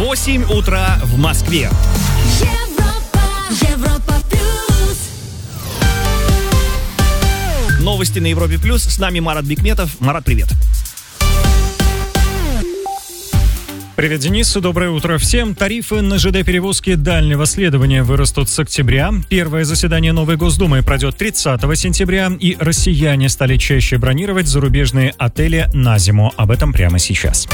8 утра в Москве. Европа плюс. Новости на Европе плюс. С нами Марат Бикметов. Марат, привет. Привет, Денис. Доброе утро всем. Тарифы на ЖД-перевозки дальнего следования вырастут с октября. Первое заседание новой Госдумы пройдет 30 сентября, и россияне стали чаще бронировать зарубежные отели на зиму. Об этом прямо сейчас.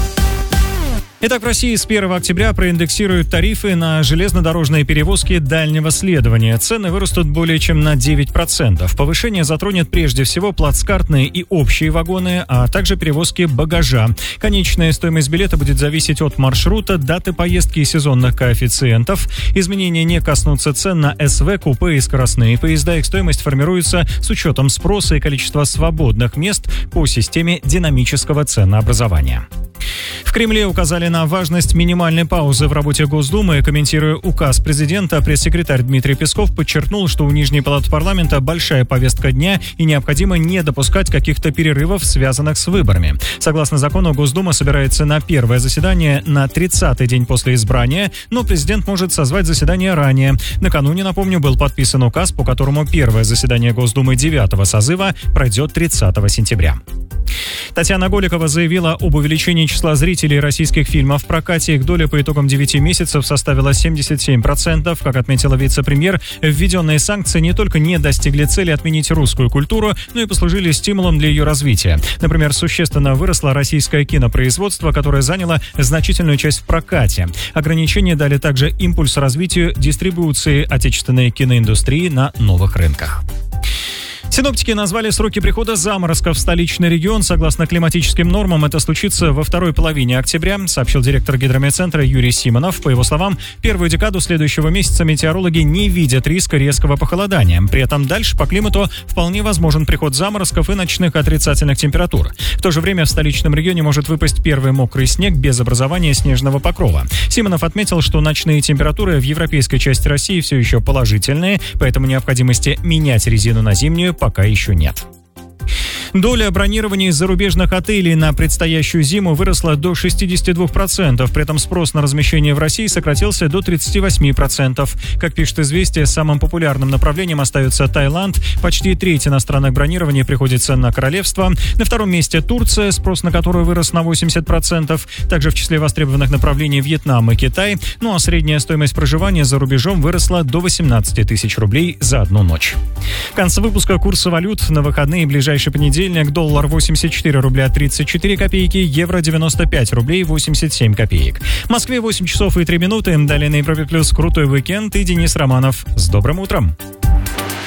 Итак, в России с 1 октября проиндексируют тарифы на железнодорожные перевозки дальнего следования. Цены вырастут более чем на 9%. Повышение затронет прежде всего плацкартные и общие вагоны, а также перевозки багажа. Конечная стоимость билета будет зависеть от маршрута, даты поездки и сезонных коэффициентов. Изменения не коснутся цен на СВ, купе и скоростные поезда. Их стоимость формируется с учетом спроса и количества свободных мест по системе динамического ценообразования. В Кремле указали на важность минимальной паузы в работе Госдумы. Комментируя указ президента, пресс-секретарь Дмитрий Песков подчеркнул, что у Нижней палаты парламента большая повестка дня и необходимо не допускать каких-то перерывов, связанных с выборами. Согласно закону, Госдума собирается на первое заседание на 30-й день после избрания, но президент может созвать заседание ранее. Накануне, напомню, был подписан указ, по которому первое заседание Госдумы 9-го созыва пройдет 30 сентября. Татьяна Голикова заявила об увеличении числа зрителей российских фильмов в прокате. Их доля по итогам 9 месяцев составила 77%. Как отметила вице-премьер, введенные санкции не только не достигли цели отменить русскую культуру, но и послужили стимулом для ее развития. Например, существенно выросло российское кинопроизводство, которое заняло значительную часть в прокате. Ограничения дали также импульс развитию дистрибуции отечественной киноиндустрии на новых рынках. Синоптики назвали сроки прихода заморозков в столичный регион. Согласно климатическим нормам, это случится во второй половине октября, сообщил директор гидрометцентра Юрий Симонов. По его словам, первую декаду следующего месяца метеорологи не видят риска резкого похолодания. При этом дальше по климату вполне возможен приход заморозков и ночных отрицательных температур. В то же время в столичном регионе может выпасть первый мокрый снег без образования снежного покрова. Симонов отметил, что ночные температуры в европейской части России все еще положительные, поэтому необходимости менять резину на зимнюю пока еще нет. Доля бронирования из зарубежных отелей на предстоящую зиму выросла до 62%. При этом спрос на размещение в России сократился до 38%. Как пишет «Известия», самым популярным направлением остается Таиланд. Почти треть иностранных бронирований приходится на королевство. На втором месте Турция, спрос на которую вырос на 80%. Также в числе востребованных направлений Вьетнам и Китай. Ну а средняя стоимость проживания за рубежом выросла до 18 тысяч рублей за одну ночь. В конце выпуска курсы валют на выходные и ближайший понедельник. Доллар 84 рубля 34 копейки, евро 95 рублей 87 копеек. В Москве 8 часов и 3 минуты. Далее на Европе Плюс крутой уикенд и Денис Романов. С добрым утром!